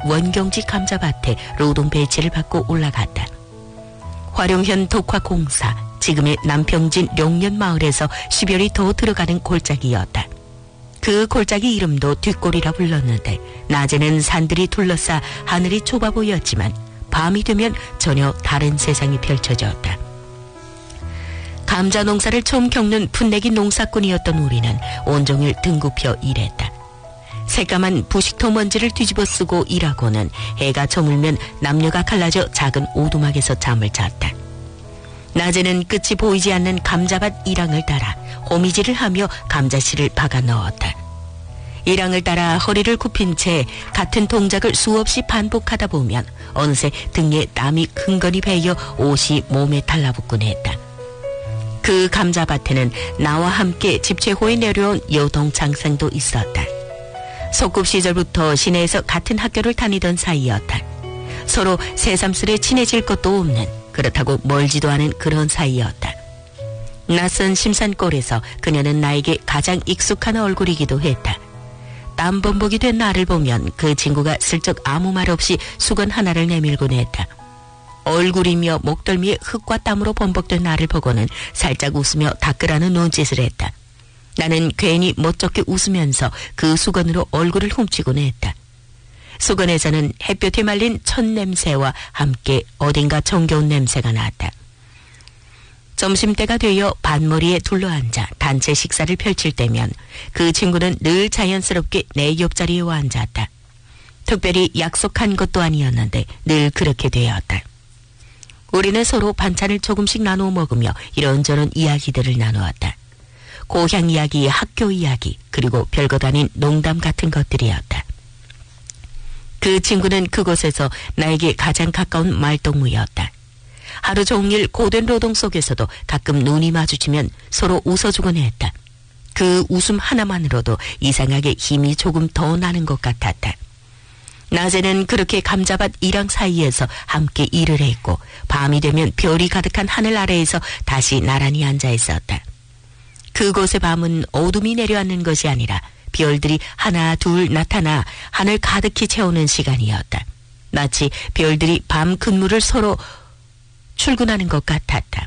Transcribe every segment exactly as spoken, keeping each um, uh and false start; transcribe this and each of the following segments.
원경지 감자밭에 노동 배치를 받고 올라갔다. 화룡현 독화공사, 지금의 남평진 룡년마을에서 십여리 더 들어가는 골짜기였다. 그 골짜기 이름도 뒷골이라 불렀는데 낮에는 산들이 둘러싸 하늘이 좁아 보였지만 밤이 되면 전혀 다른 세상이 펼쳐졌다. 감자 농사를 처음 겪는 풋내기 농사꾼이었던 우리는 온종일 등굽혀 일했다. 새까만 부식토 먼지를 뒤집어 쓰고 일하고는 해가 저물면 남녀가 갈라져 작은 오두막에서 잠을 잤다. 낮에는 끝이 보이지 않는 감자밭 일항을 따라 호미질을 하며 감자씨를 박아 넣었다. 일항을 따라 허리를 굽힌 채 같은 동작을 수없이 반복하다 보면 어느새 등에 땀이 흥건히 배어 옷이 몸에 달라붙곤 했다. 그 감자밭에는 나와 함께 집채호에 내려온 여동 장생도 있었다. 소꿉 시절부터 시내에서 같은 학교를 다니던 사이였다. 서로 새삼스레 친해질 것도 없는, 그렇다고 멀지도 않은 그런 사이였다. 낯선 심산골에서 그녀는 나에게 가장 익숙한 얼굴이기도 했다. 땀범벅이 된 나를 보면 그 친구가 슬쩍 아무 말 없이 수건 하나를 내밀곤 했다. 얼굴이며 목덜미에 흙과 땀으로 범벅된 나를 보고는 살짝 웃으며 닦으라는 눈짓을 했다. 나는 괜히 멋쩍게 웃으면서 그 수건으로 얼굴을 훔치곤 했다. 수건에서는 햇볕에 말린 첫 냄새와 함께 어딘가 정겨운 냄새가 났다. 점심때가 되어 반머리에 둘러앉아 단체 식사를 펼칠 때면 그 친구는 늘 자연스럽게 내 옆자리에 와 앉았다. 특별히 약속한 것도 아니었는데 늘 그렇게 되었다. 우리는 서로 반찬을 조금씩 나누어 먹으며 이런저런 이야기들을 나누었다. 고향 이야기, 학교 이야기, 그리고 별것 아닌 농담 같은 것들이었다. 그 친구는 그곳에서 나에게 가장 가까운 말동무였다. 하루 종일 고된 노동 속에서도 가끔 눈이 마주치면 서로 웃어주곤 했다. 그 웃음 하나만으로도 이상하게 힘이 조금 더 나는 것 같았다. 낮에는 그렇게 감자밭 일항 사이에서 함께 일을 했고 밤이 되면 별이 가득한 하늘 아래에서 다시 나란히 앉아 있었다. 그곳의 밤은 어둠이 내려앉는 것이 아니라 별들이 하나 둘 나타나 하늘 가득히 채우는 시간이었다. 마치 별들이 밤 근무를 서로 출근하는 것 같았다.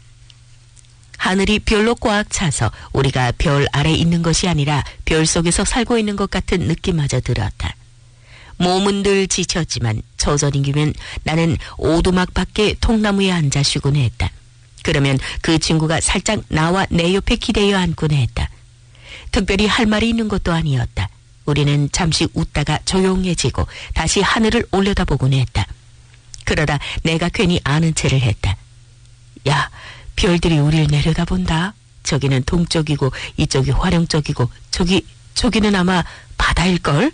하늘이 별로 꽉 차서 우리가 별 아래 있는 것이 아니라 별 속에서 살고 있는 것 같은 느낌마저 들었다. 몸은 늘 지쳤지만 저저녁이면 나는 오두막 밖에 통나무에 앉아 쉬곤 했다. 그러면 그 친구가 살짝 나와 내 옆에 기대어 앉곤 했다. 특별히 할 말이 있는 것도 아니었다. 우리는 잠시 웃다가 조용해지고 다시 하늘을 올려다보곤 했다. 그러다 내가 괜히 아는 체를 했다. 야, 별들이 우리를 내려다본다. 저기는 동쪽이고 이쪽이 화룡 쪽이고 저기, 저기는 아마 바다일걸?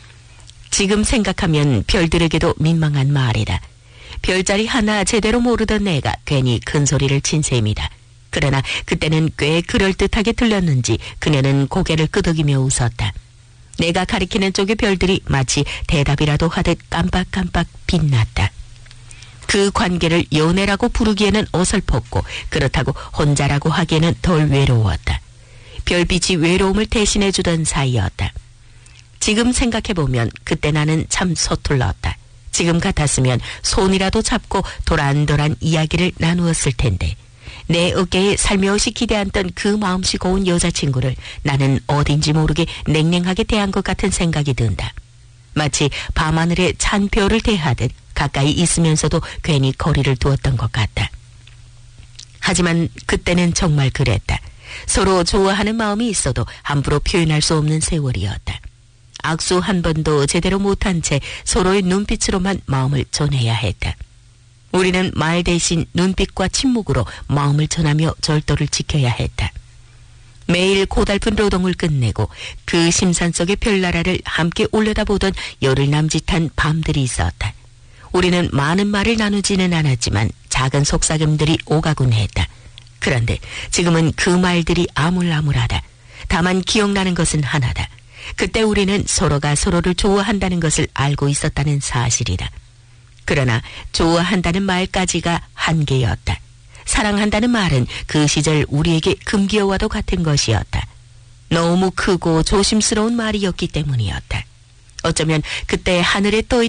지금 생각하면 별들에게도 민망한 말이다. 별자리 하나 제대로 모르던 내가 괜히 큰 소리를 친 셈이다. 그러나 그때는 꽤 그럴듯하게 들렸는지 그녀는 고개를 끄덕이며 웃었다. 내가 가리키는 쪽의 별들이 마치 대답이라도 하듯 깜빡깜빡 빛났다. 그 관계를 연애라고 부르기에는 어설펐고 그렇다고 혼자라고 하기에는 덜 외로웠다. 별빛이 외로움을 대신해주던 사이였다. 지금 생각해보면 그때 나는 참 서툴렀다. 지금 같았으면 손이라도 잡고 도란도란 이야기를 나누었을 텐데 내 어깨에 살며시 기대앉던 그 마음씨 고운 여자친구를 나는 어딘지 모르게 냉랭하게 대한 것 같은 생각이 든다. 마치 밤하늘에 찬 별을 대하듯 가까이 있으면서도 괜히 거리를 두었던 것 같다. 하지만 그때는 정말 그랬다. 서로 좋아하는 마음이 있어도 함부로 표현할 수 없는 세월이었다. 악수 한 번도 제대로 못한 채 서로의 눈빛으로만 마음을 전해야 했다. 우리는 말 대신 눈빛과 침묵으로 마음을 전하며 절도를 지켜야 했다. 매일 고달픈 노동을 끝내고 그 심산 속의 별나라를 함께 올려다보던 열흘 남짓한 밤들이 있었다. 우리는 많은 말을 나누지는 않았지만 작은 속삭임들이 오가곤 했다. 그런데 지금은 그 말들이 아물아물하다. 다만 기억나는 것은 하나다. 그때 우리는 서로가 서로를 좋아한다는 것을 알고 있었다는 사실이다. 그러나 좋아한다는 말까지가 한계였다. 사랑한다는 말은 그 시절 우리에게 금기어와도 같은 것이었다. 너무 크고 조심스러운 말이었기 때문이었다. 어쩌면 그때 하늘에 떠